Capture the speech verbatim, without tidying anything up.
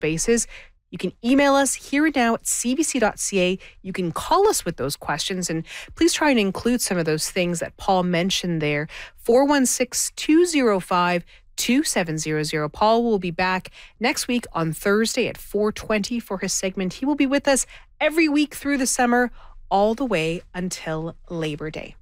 basis. You can email us here and now at c b c dot c a. You can call us with those questions, and please try and include some of those things that Paul mentioned there. four one six, two oh five, two seven zero zero. Paul will be back next week on Thursday at four twenty for his segment. He will be with us every week through the summer, all the way until Labor Day.